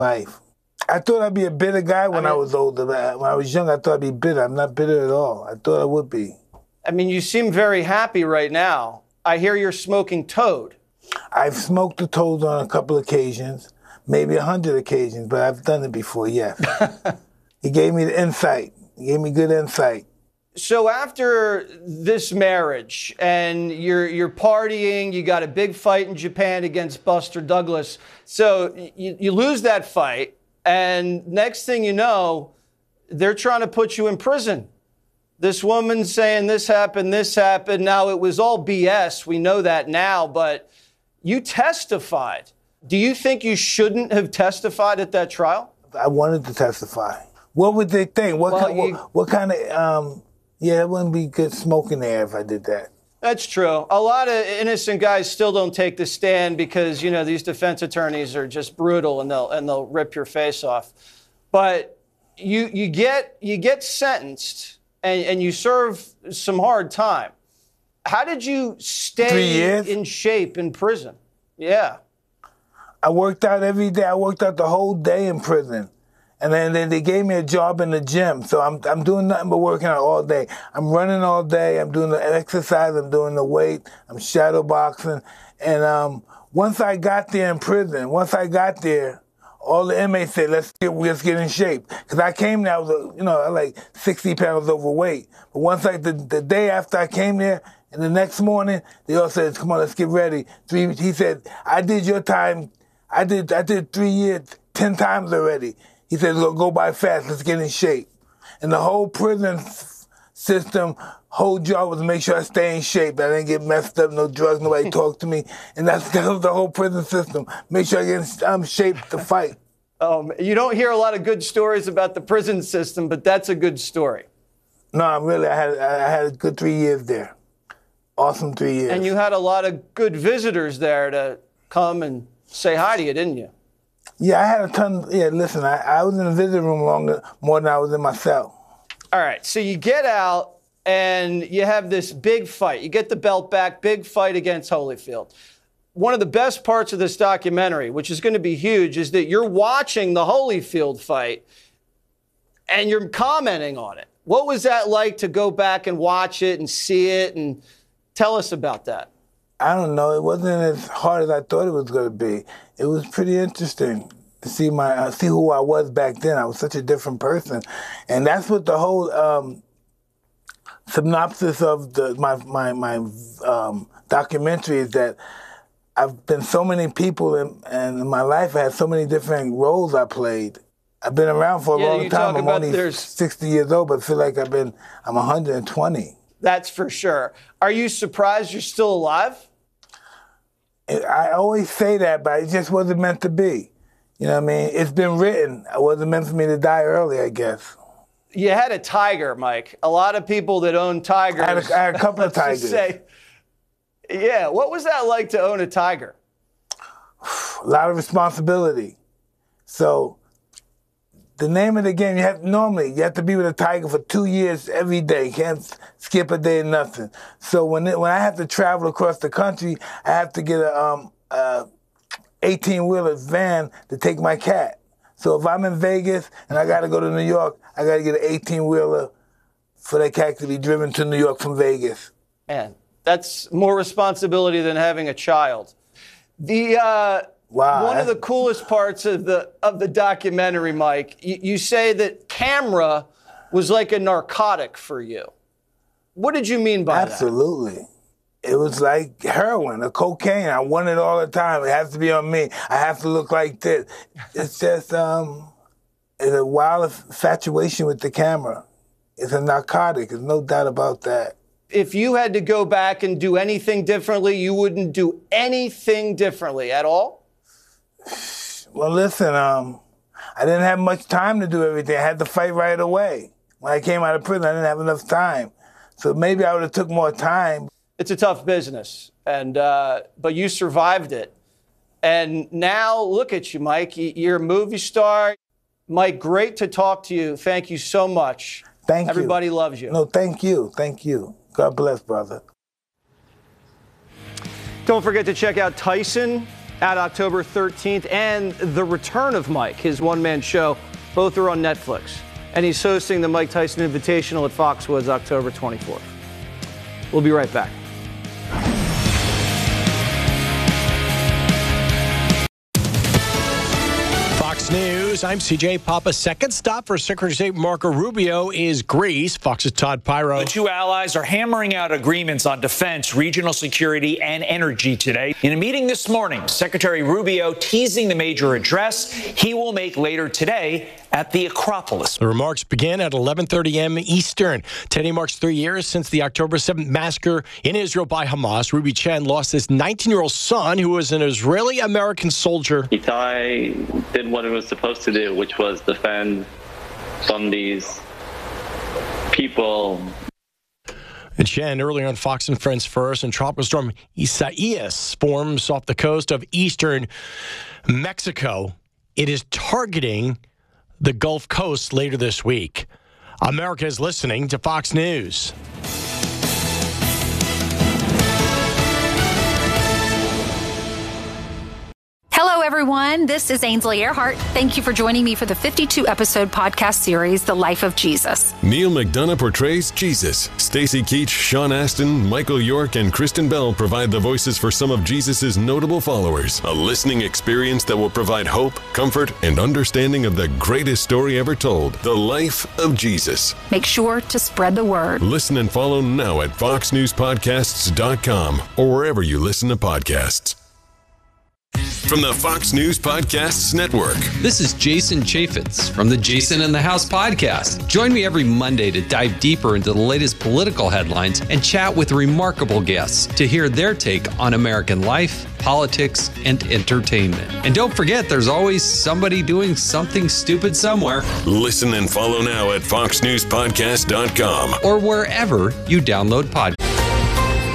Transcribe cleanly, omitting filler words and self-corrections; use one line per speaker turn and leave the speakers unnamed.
life. I thought I'd be a bitter guy when I was older. But when I was young, I thought I'd be bitter. I'm not bitter at all. I thought I would be.
I mean, you seem very happy right now. I hear you're smoking toad.
I've smoked the toad on a couple occasions, maybe 100 occasions, but I've done it before, yes. He gave me the insight. He gave me good insight.
So after this marriage and you're partying, you got a big fight in Japan against Buster Douglas. So you lose that fight, and next thing you know, they're trying to put you in prison. This woman's saying this happened. Now, it was all BS. We know that now, but you testified. Do you think you shouldn't have testified at that trial?
I wanted to testify. What would they think? What kind of... Yeah, it wouldn't be good smoke in the air if I did that.
That's true. A lot of innocent guys still don't take the stand because, you know, these defense attorneys are just brutal and they'll rip your face off. But you get sentenced and you serve some hard time. How did you stay in shape in prison? Yeah.
I worked out every day. I worked out the whole day in prison. And then they gave me a job in the gym. So I'm doing nothing but working out all day. I'm running all day. I'm doing the exercise. I'm doing the weight. I'm shadow boxing. And once I got there in prison, all the inmates said, let's get in shape. Because I came there, I was, like 60 pounds overweight. But once the day after I came there, and the next morning, they all said, come on, let's get ready. He said, I did your time. I did 3 years, 10 times already. He said, go by fast, let's get in shape. And the whole prison system, whole job was to make sure I stay in shape. I didn't get messed up, no drugs, nobody talked to me. And that was the whole prison system. Make sure I get in shape to fight.
You don't hear a lot of good stories about the prison system, but that's a good story.
No, really, I had a good 3 years there. Awesome 3 years.
And you had a lot of good visitors there to come and say hi to you, didn't you?
Yeah, I had a ton. Yeah, listen, I was in the visiting room more than I was in my cell.
All right, so you get out and you have this big fight. You get the belt back, big fight against Holyfield. One of the best parts of this documentary, which is going to be huge, is that you're watching the Holyfield fight and you're commenting on it. What was that like to go back and watch it and see it? And tell us about that.
I don't know. It wasn't as hard as I thought it was going to be. It was pretty interesting to see who I was back then. I was such a different person, and that's what the whole synopsis of my documentary is. That I've been so many people, and in my life I had so many different roles I played. I've been around for a long time. I'm only 60 years old, but I feel like I'm 120.
That's for sure. Are you surprised you're still alive?
I always say that, but it just wasn't meant to be. You know what I mean? It's been written. It wasn't meant for me to die early, I guess.
You had a tiger, Mike. A lot of people that own tigers.
I had a couple of tigers.
Yeah, what was that like to own a tiger?
A lot of responsibility. So the name of the game, you have to be with a tiger for 2 years every day. You can't skip a day or nothing. So when I have to travel across the country, I have to get a 18-wheeler van to take my cat. So if I'm in Vegas and I got to go to New York, I got to get an 18-wheeler for that cat to be driven to New York from Vegas.
Man, that's more responsibility than having a child.
Wow.
One of the coolest parts of the documentary, Mike, you say that camera was like a narcotic for you. What did you mean by that?
Absolutely. It was like heroin or cocaine. I want it all the time. It has to be on me. I have to look like this. It's just it's a wild infatuation with the camera. It's a narcotic. There's no doubt about that.
If you had to go back and do anything differently, you wouldn't do anything differently at all?
Well, listen, I didn't have much time to do everything. I had to fight right away. When I came out of prison, I didn't have enough time. So maybe I would have took more time.
It's a tough business, but you survived it. And now look at you, Mike. You're a movie star. Mike, great to talk to you. Thank you so much.
Thank you.
Everybody loves you.
No, thank you. Thank you. God bless, brother.
Don't forget to check out Tyson out October 13th, and The Return of Mike, his one-man show. Both are on Netflix. And he's hosting the Mike Tyson Invitational at Foxwoods October 24th. We'll be right back.
News. I'm CJ Papa. Second stop for Secretary of State Marco Rubio is Greece. Fox's Todd Pyro.
The two allies are hammering out agreements on defense, regional security, and energy today. In a meeting this morning, Secretary Rubio teasing the major address he will make later today at the Acropolis.
The remarks begin at 11:30 a.m. Eastern. Today marks 3 years since the October 7th massacre in Israel by Hamas. Ruby Chen lost his 19-year-old son, who was an Israeli-American soldier.
Itai did what it was supposed to do, which was defend from these people.
And Chen, earlier on Fox and Friends First, and tropical storm Isaias forms off the coast of eastern Mexico. It is targeting the Gulf Coast later this week. America is listening to Fox News.
Hello, everyone. This is Ainsley Earhart. Thank you for joining me for the 52-episode podcast series, The Life of Jesus.
Neil McDonough portrays Jesus. Stacy Keach, Sean Astin, Michael York, and Kristen Bell provide the voices for some of Jesus' notable followers. A listening experience that will provide hope, comfort, and understanding of the greatest story ever told, The Life of Jesus.
Make sure to spread the word.
Listen and follow now at foxnewspodcasts.com or wherever you listen to podcasts. From the Fox News Podcasts Network.
This is Jason Chaffetz from the Jason in the House podcast. Join me every Monday to dive deeper into the latest political headlines and chat with remarkable guests to hear their take on American life, politics, and entertainment. And don't forget, there's always somebody doing something stupid somewhere.
Listen and follow now at foxnewspodcast.com
or wherever you download podcasts.